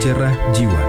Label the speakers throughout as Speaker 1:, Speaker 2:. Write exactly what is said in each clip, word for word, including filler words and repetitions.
Speaker 1: pencerah jiwa.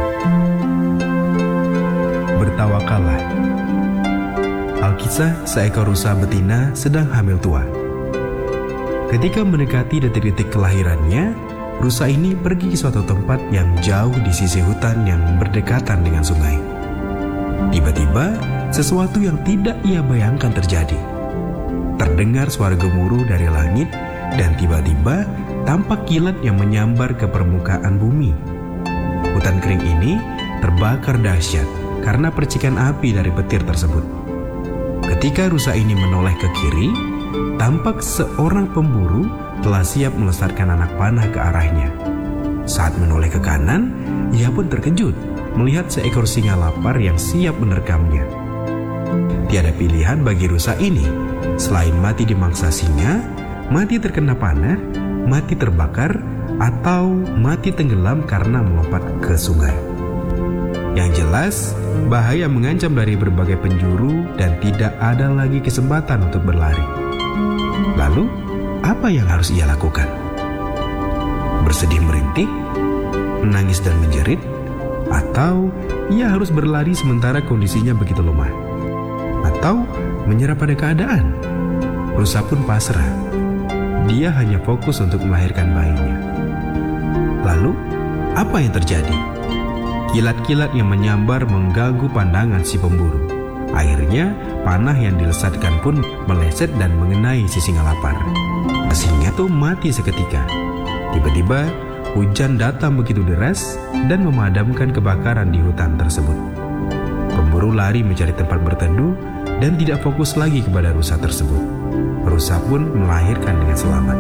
Speaker 1: Bertawakallah. Alkisah, seekor rusa betina sedang hamil tua. Ketika mendekati detik-detik kelahirannya, rusa ini pergi ke suatu tempat yang jauh di sisi hutan yang berdekatan dengan sungai. Tiba-tiba, sesuatu yang tidak ia bayangkan terjadi. Terdengar suara gemuruh dari langit dan tiba-tiba tampak kilat yang menyambar ke permukaan bumi. Hutan kering ini terbakar dahsyat karena percikan api dari petir tersebut. Ketika rusa ini menoleh ke kiri, tampak seorang pemburu telah siap melesatkan anak panah ke arahnya. Saat menoleh ke kanan, ia pun terkejut melihat seekor singa lapar yang siap menerkamnya. Tiada pilihan bagi rusa ini selain mati dimangsa singa, mati terkena panah, mati terbakar, atau mati tenggelam karena melompat ke sungai. Yang jelas, bahaya mengancam dari berbagai penjuru dan tidak ada lagi kesempatan untuk berlari. Lalu, apa yang harus ia lakukan? Bersedih merintih, menangis dan menjerit, atau ia harus berlari sementara kondisinya begitu lemah? Atau menyerah pada keadaan? Rusa pun pasrah. Dia hanya fokus untuk melahirkan bayinya. Lalu, apa yang terjadi? Kilat-kilat yang menyambar mengganggu pandangan si pemburu. Akhirnya, panah yang dilesatkan pun meleset dan mengenai si singa lapar. Singa itu mati seketika. Tiba-tiba, hujan datang begitu deras dan memadamkan kebakaran di hutan tersebut. Pemburu lari mencari tempat berteduh dan tidak fokus lagi kepada rusa tersebut. Rusa pun melahirkan dengan selamat.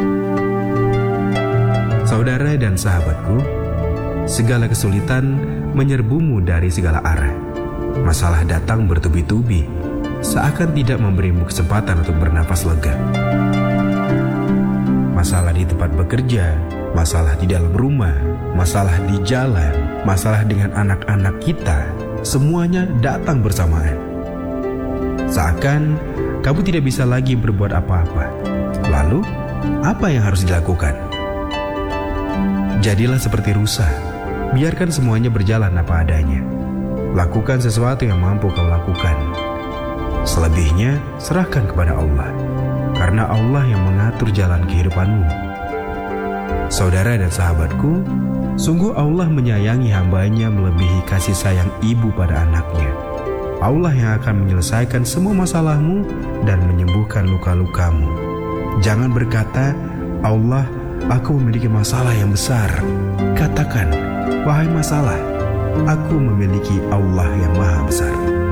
Speaker 1: Saudara dan sahabatku, segala kesulitan menyerbumu dari segala arah. Masalah datang bertubi-tubi, seakan tidak memberimu kesempatan untuk bernafas lega. Masalah di tempat bekerja, masalah di dalam rumah, masalah di jalan, masalah dengan anak-anak kita, semuanya datang bersamaan. Seakan kamu tidak bisa lagi berbuat apa-apa. Lalu, apa yang harus dilakukan? Jadilah seperti rusa. Biarkan semuanya berjalan apa adanya. Lakukan sesuatu yang mampu kau lakukan. Selebihnya, serahkan kepada Allah. Karena Allah yang mengatur jalan kehidupanmu. Saudara dan sahabatku, sungguh Allah menyayangi hamba-Nya melebihi kasih sayang ibu pada anaknya. Allah yang akan menyelesaikan semua masalahmu dan menyembuhkan luka-lukamu. Jangan berkata, Allah, aku memiliki masalah yang besar. Katakan, wahai masalah, aku memiliki Allah yang maha besar.